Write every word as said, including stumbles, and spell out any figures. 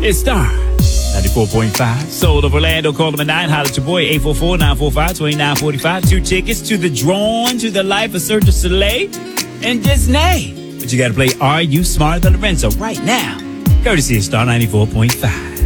It's Star ninety-four point five. Soul of Orlando. Call them at nine. Holler at your boy. eight four four, nine four five, two nine four five. Two tickets to the Drawn to the Life of Cirque du Soleil and Disney. But you got to play Are You Smarter Than Lorenzo right now. Courtesy of Star ninety-four point five.